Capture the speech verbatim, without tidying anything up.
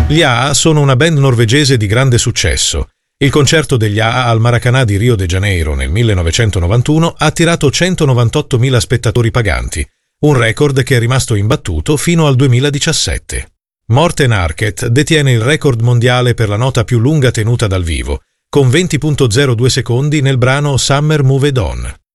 Gli A A sono una band norvegese di grande successo. Il concerto degli A A al Maracanã di Rio de Janeiro nel millenovecentonovantuno ha attirato centonovantottomila spettatori paganti, un record che è rimasto imbattuto fino al duemiladiciassette. Morten Harket detiene il record mondiale per la nota più lunga tenuta dal vivo, con venti virgola zero due secondi nel brano Summer Moved On.